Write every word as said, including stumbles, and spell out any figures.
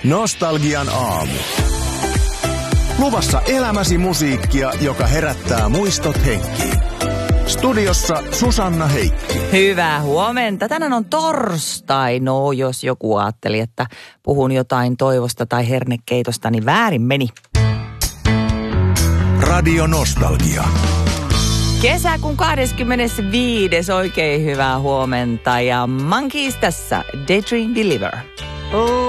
Nostalgian aamu. Luvassa elämäsi musiikkia, joka herättää muistot henkiin. Studiossa Susanna Heikki. Hyvää huomenta. Tänään on torstai. No, jos joku ajatteli, että puhun jotain toivosta tai hernekeitosta, niin väärin meni. Radio Nostalgia. Kesäkuun kahdeskymmenesviides Oikein hyvää huomenta. Ja Monkeys tässä. Daydream Believer. Oh,